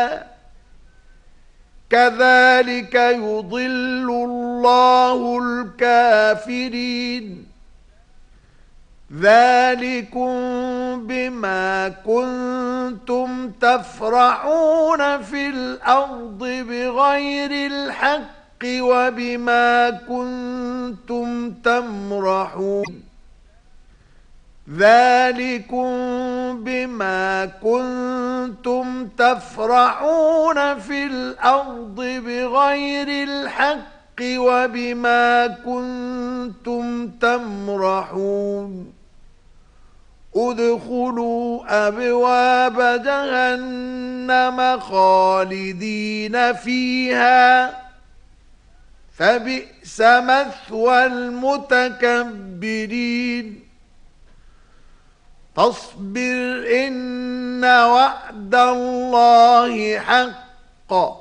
كذلك يضل الله الكافرين. ذلكم بما كنتم تفرحون في الأرض بغير الحق وبما كنتم تمرحون. ذلكم بما كنتم تفرحون في الأرض بغير الحق وبما كنتم تمرحون. ادخلوا أبواب جهنم خالدين فيها فبئس مثوى المتكبرين. فاصبر إن وعد الله حق